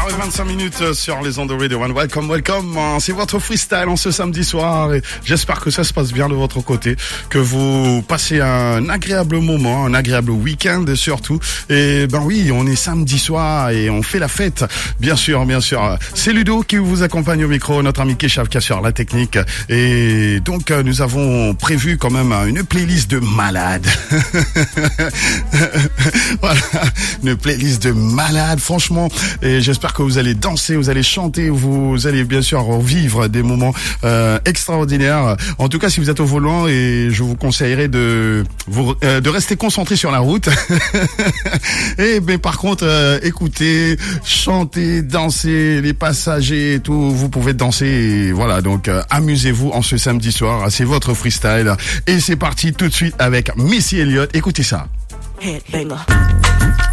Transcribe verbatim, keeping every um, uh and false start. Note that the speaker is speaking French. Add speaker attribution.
Speaker 1: heures vingt-cinq minutes sur les ondes de Radio One. Welcome, welcome. C'est votre freestyle en ce samedi soir. Et j'espère que ça se passe bien de votre côté, que vous passez un agréable moment, un agréable week-end surtout. Et ben oui, on est samedi soir et on fait la fête. Bien sûr, bien sûr. C'est Ludo qui vous accompagne au micro, notre ami Keshav qui assure la technique. Et donc, nous avons prévu quand même une playlist de malades. Voilà, une playlist de malades, franchement. Et j'espère que vous allez danser, vous allez chanter, vous allez bien sûr vivre des moments euh, extraordinaires. En tout cas, si vous êtes au volant, et je vous conseillerais de vous euh, de rester concentré sur la route. Et mais par contre, euh, écoutez, chanter, danser, les passagers et tout, vous pouvez danser. Et voilà, donc euh, amusez-vous en ce samedi soir. C'est votre freestyle et c'est parti tout de suite avec Missy Elliott. Écoutez ça.
Speaker 2: Headbanger.